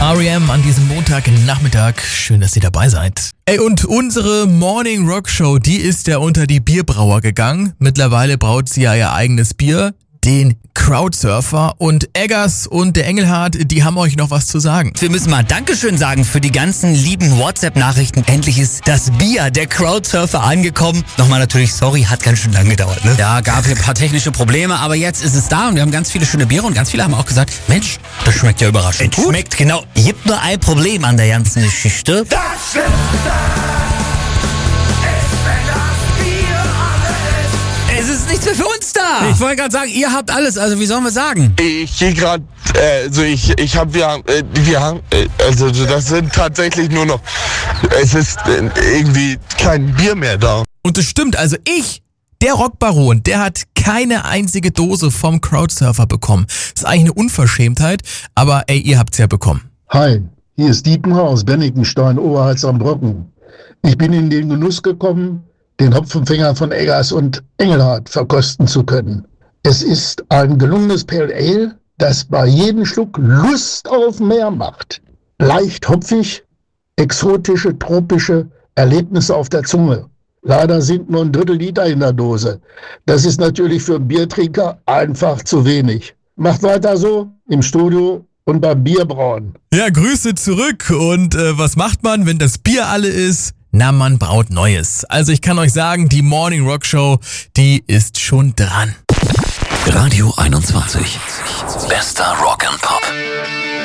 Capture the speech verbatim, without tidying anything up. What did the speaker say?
R E M an diesem Montagnachmittag. Schön, dass ihr dabei seid. Ey, und unsere Morning Rock Show, die ist ja unter die Bierbrauer gegangen. Mittlerweile braut sie ja ihr eigenes Bier, den Crowdsurfer. Und Eggers und der Engelhardt, die haben euch noch was zu sagen. Wir müssen mal Dankeschön sagen für die ganzen lieben WhatsApp-Nachrichten. Endlich ist das Bier der Crowdsurfer angekommen. Nochmal natürlich sorry, hat ganz schön lang gedauert, ne? Ja, gab hier ein paar technische Probleme, aber jetzt ist es da und wir haben ganz viele schöne Biere und ganz viele haben auch gesagt, Mensch, das schmeckt ja überraschend Es gut. schmeckt genau. Gibt nur ein Problem an der ganzen Geschichte. Das Schlimmste ist, wenn das Bier alle ist. Es ist nichts mehr für uns da. Ich wollte gerade sagen, ihr habt alles, also wie sollen wir sagen? Ich gehe gerade, äh, also ich, ich habe ja, äh, wir haben, äh, also das sind tatsächlich nur noch, es ist äh, irgendwie kein Bier mehr da. Und das stimmt, also ich, der Rockbaron, der hat keine einzige Dose vom Crowdsurfer bekommen. Das ist eigentlich eine Unverschämtheit, aber ey, ihr habt's ja bekommen. Hi, hier ist Dietmar aus Bennigenstein, Oberhals am Brocken. Ich bin in den Genuss gekommen, den Hopfenfänger von Eggers und Engelhardt verkosten zu können. Es ist ein gelungenes Pale Ale, das bei jedem Schluck Lust auf mehr macht. Leicht hopfig, exotische, tropische Erlebnisse auf der Zunge. Leider sind nur ein Drittel Liter in der Dose. Das ist natürlich für Biertrinker einfach zu wenig. Macht weiter so im Studio und beim Bierbrauen. Ja, Grüße zurück. Und äh, was macht man, wenn das Bier alle ist? Na, man braut Neues. Also ich kann euch sagen, die Morning Rock Show, die ist schon dran. Radio einundzwanzig. Bester Rock and Pop.